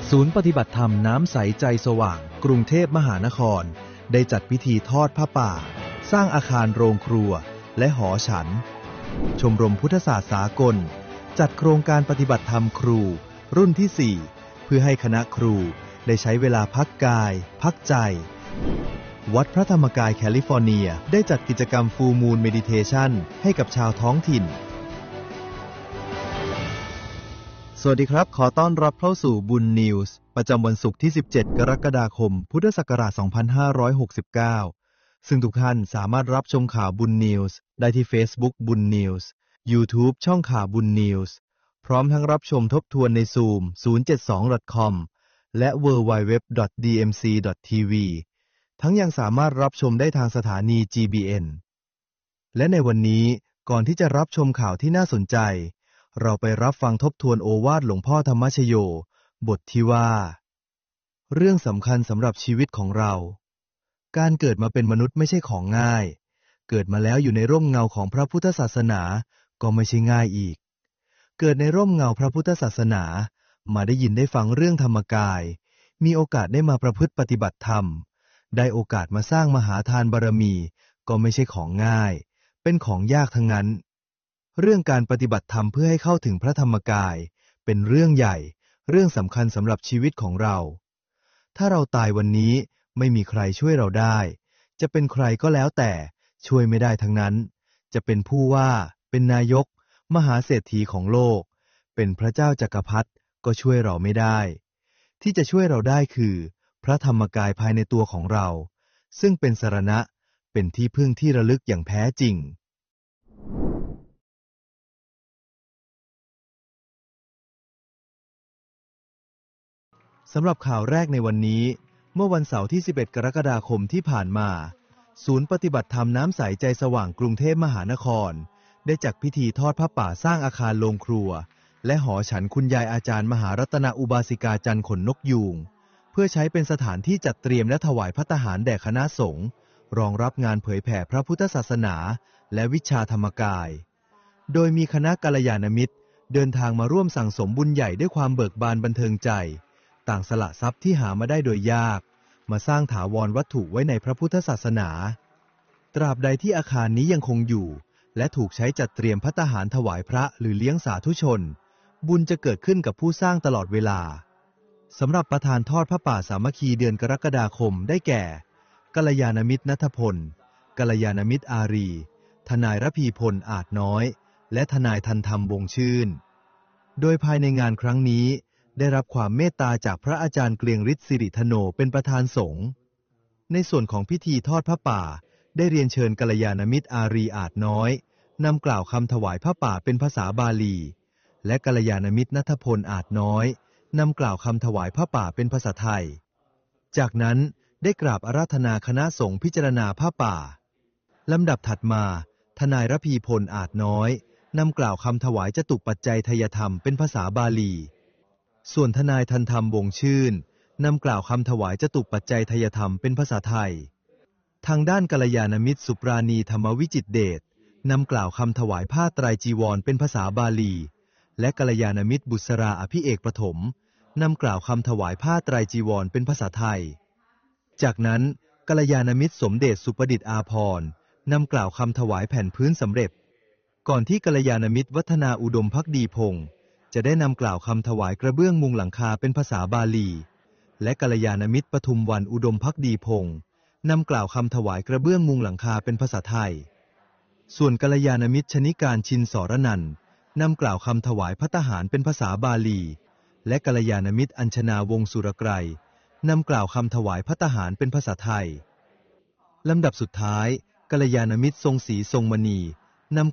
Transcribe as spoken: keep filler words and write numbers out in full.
ศูนย์ปฏิบัติธรรมน้ำใสใจสว่างกรุงเทพมหานครได้จัดพิธีทอดผ้าป่าสร้างอาคารโรงครัวและหอฉันชมรมพุทธศาสตร์สากลจัดโครงการปฏิบัติธรรมครูรุ่นที่สี่เพื่อให้คณะครูได้ใช้เวลาพักกายพักใจวัดพระธรรมกายแคลิฟอร์เนียได้จัดกิจกรรม Full Moon Meditation ให้กับชาวท้องถิ่นสวัสดีครับขอต้อนรับเข้าสู่บุญนิวส์ประจำวันศุกร์ที่สิบเจ็ดกรกฎาคมพุทธศักราชสองพันห้าร้อยหกสิบเก้าซึ่งทุกท่านสามารถรับชมข่าวบุญนิวส์ได้ที่ Facebook บุญนิวส์ YouTube ช่องข่าวบุญนิวส์พร้อมทั้งรับชมทบทวนใน Zoom ศูนย์ เจ็ด สอง ดอท คอม และ ดับเบิลยู ดับเบิลยู ดับเบิลยู ดอท ดี เอ็ม ซี ดอท ที วี ทั้งยังสามารถรับชมได้ทางสถานี จี บี เอ็น และในวันนี้ก่อนที่จะรับชมข่าวที่น่าสนใจเราไปรับฟังทบทวนโอวาทหลวงพ่อธรรมชโยบทที่ว่าเรื่องสำคัญสำหรับชีวิตของเราการเกิดมาเป็นมนุษย์ไม่ใช่ของง่ายเกิดมาแล้วอยู่ในร่มเงาของพระพุทธศาสนาก็ไม่ใช่ง่ายอีกเกิดในร่มเงาพระพุทธศาสนามาได้ยินได้ฟังเรื่องธรรมกายมีโอกาสได้มาประพฤติปฏิบัติธรรมได้โอกาสมาสร้างมหาทานบารมีก็ไม่ใช่ของง่ายเป็นของยากทั้งนั้นเรื่องการปฏิบัติธรรมเพื่อให้เข้าถึงพระธรรมกายเป็นเรื่องใหญ่เรื่องสำคัญสำหรับชีวิตของเราถ้าเราตายวันนี้ไม่มีใครช่วยเราได้จะเป็นใครก็แล้วแต่ช่วยไม่ได้ทั้งนั้นจะเป็นผู้ว่าเป็นนายกมหาเศรษฐีของโลกเป็นพระเจ้าจักรพรรดิก็ช่วยเราไม่ได้ที่จะช่วยเราได้คือพระธรรมกายภายในตัวของเราซึ่งเป็นสรณะเป็นที่พึ่งที่ระลึกอย่างแท้จริงสำหรับข่าวแรกในวันนี้เมื่อวันเสาร์ที่สิบเอ็ดกรกฎาคมที่ผ่านมาศูนย์ปฏิบัติธรรมน้ำใสใจสว่างกรุงเทพมหานครได้จัดพิธีทอดผ้าป่าสร้างอาคารโรงครัวและหอฉันคุณยายอาจารย์มหารัตนอุบาสิกาจันทร์ขนนกยูงเพื่อใช้เป็นสถานที่จัดเตรียมและถวายภัตตาหารแด่คณะสงฆ์รองรับงานเผยแผ่พระพุทธศาสนาและวิชาธรรมกายโดยมีคณะกัลยาณมิตรเดินทางมาร่วมสั่งสมบุญใหญ่ด้วยความเบิกบานบันเทิงใจต่างสละทรัพย์ที่หามาได้โดยยากมาสร้างถาวรวัตถุไว้ในพระพุทธศาสนาตราบใดที่อาคารนี้ยังคงอยู่และถูกใช้จัดเตรียมภัตตาหารถวายพระหรือเลี้ยงสาธุชนบุญจะเกิดขึ้นกับผู้สร้างตลอดเวลาสำหรับประธานทอดพระป่าสามัคคีเดือนกรกฎาคมได้แก่กัลยาณมิตรณัฐพลกัลยาณมิตรอารีทนายระพีพลอาจน้อยและทนายทันธรรมวงชื่นโดยภายในงานครั้งนี้ได้รับความเมตตาจากพระอาจารย์เกรียงฤทธิ์สิริธโนเป็นประธานสงฆ์ในส่วนของพิธีทอดพระป่าได้เรียนเชิญกัลยาณมิตรอารีอาจน้อยนำกล่าวคำถวายพระป่าเป็นภาษาบาลีและกัลยาณมิตรณัฐพลอาจน้อยนำกล่าวคำถวายพระป่าเป็นภาษาไทยจากนั้นได้กราบอาราธนาคณะสงฆ์พิจารณาพระป่าลำดับถัดมาทนายระพีพลอาจน้อยนำกล่าวคำถวายจตุปัจจัยทยธรรมเป็นภาษาบาลีส่วนทนายทันธรรมวงชื่นนำกล่าวคำถวายจตุปัจจัยทยธรรมเป็นภาษาไทยทางด้านกัลยาณมิตรสุปราณีธรรมวิจิตรเดชนำกล่าวคำถวายผ้าไตรจีวรเป็นภาษาบาลีและกัลยาณมิตรบุษราอภิเอกประถมนำกล่าวคำถวายผ้าไตรจีวรเป็นภาษาไทยจากนั้นกัลยาณมิตรสมเด็จสุประดิษฐ์อาภรณ์นำกล่าวคำถวายแผ่นพื้นสำเร็จก่อนที่กัลยาณมิตรวัฒนาอุดมภักดีพงศ์จะได้นำกล่าวคำถวายกระเบื้องมุงหลังคาเป็นภาษาบาลีและกัลยาณมิตรปทุมวันอุดมภักดีพงศ์นำกล่าวคำถวายกระเบื้องมุงหลังคาเป็นภาษาไทยส่วนกัลยาณมิตรชนิการชินสรนันท์นำกล่าวคำถวายภัตตาหารเป็นภาษาบาลีและกัลยาณมิตรอัญชนาวงศ์สุรไกรนำกล่าวคำถวายภัตตาหารเป็นภาษาไทยลำดับสุดท้ายกัลยาณมิตรทรงศรีทรงมณี